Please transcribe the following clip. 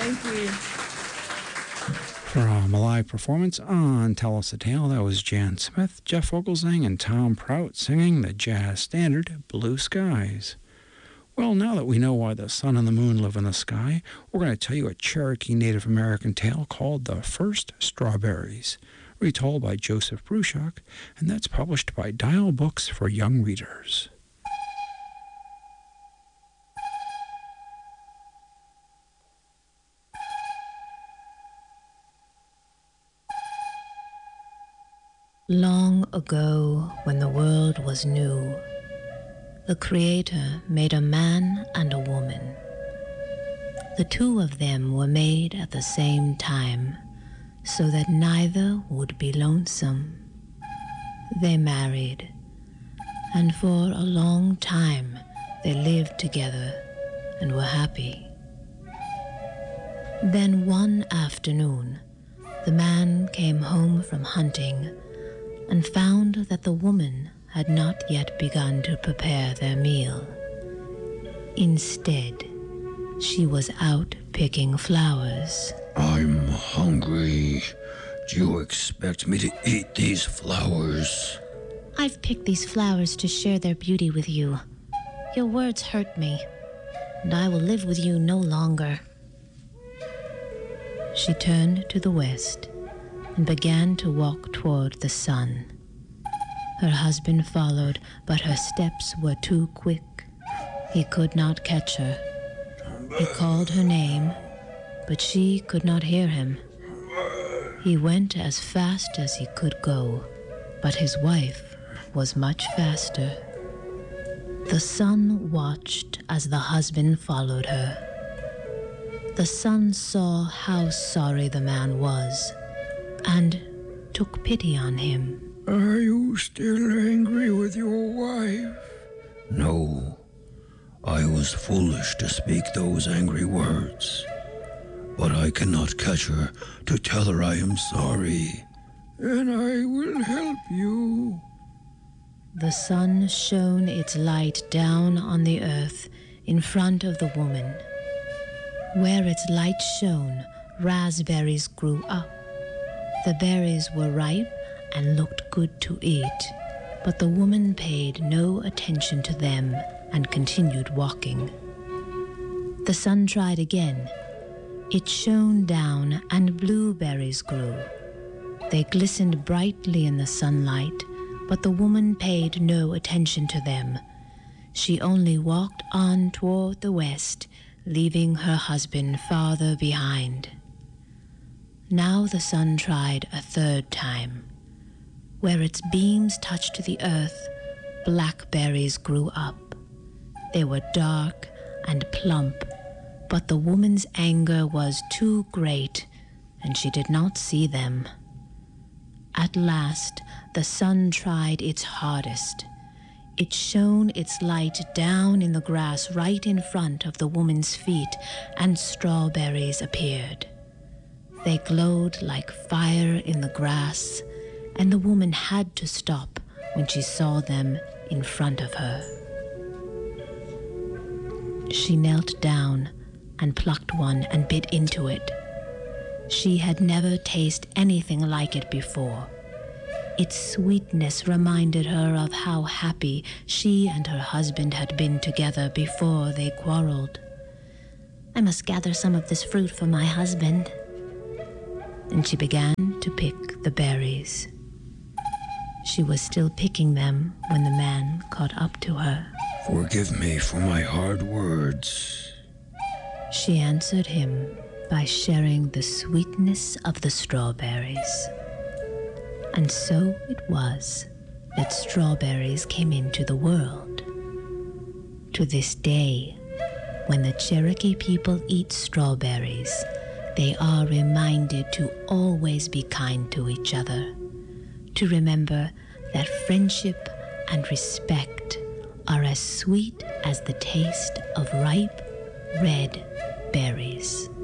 Thank you. From a live performance on Tell Us a Tale, that was Jan Smith, Jeff Vogelsang, and Tom Prout singing the jazz standard Blue Skies. Well, now that we know why the sun and the moon live in the sky, we're going to tell you a Cherokee Native American tale called The First Strawberries, retold by Joseph Bruchac, and that's published by Dial Books for Young Readers. Long ago, when the world was new, the Creator made a man and a woman. The two of them were made at the same time, so that neither would be lonesome. They married, and for a long time they lived together and were happy. Then one afternoon, the man came home from hunting and found that the woman had not yet begun to prepare their meal. Instead, she was out picking flowers. I'm hungry. Do you expect me to eat these flowers? I've picked these flowers to share their beauty with you. Your words hurt me, and I will live with you no longer. She turned to the west and began to walk toward the sun. Her husband followed, but her steps were too quick. He could not catch her. He called her name, but she could not hear him. He went as fast as he could go, but his wife was much faster. The sun watched as the husband followed her. The sun saw how sorry the man was and took pity on him. Are you still angry with your wife? No. I was foolish to speak those angry words. But I cannot catch her to tell her I am sorry. And I will help you. The sun shone its light down on the earth in front of the woman. Where its light shone, raspberries grew up. The berries were ripe and looked good to eat, but the woman paid no attention to them and continued walking. The sun tried again. It shone down and blueberries grew. They glistened brightly in the sunlight, but the woman paid no attention to them. She only walked on toward the west, leaving her husband farther behind. Now the sun tried a third time. Where its beams touched the earth, blackberries grew up. They were dark and plump, but the woman's anger was too great, and she did not see them. At last, the sun tried its hardest. It shone its light down in the grass right in front of the woman's feet, and strawberries appeared. They glowed like fire in the grass, and the woman had to stop when she saw them in front of her. She knelt down and plucked one and bit into it. She had never tasted anything like it before. Its sweetness reminded her of how happy she and her husband had been together before they quarreled. I must gather some of this fruit for my husband. And she began to pick the berries. She was still picking them when the man caught up to her. Forgive me for my hard words. She answered him by sharing the sweetness of the strawberries. And so it was that strawberries came into the world. To this day, when the Cherokee people eat strawberries, they are reminded to always be kind to each other, to remember that friendship and respect are as sweet as the taste of ripe red berries.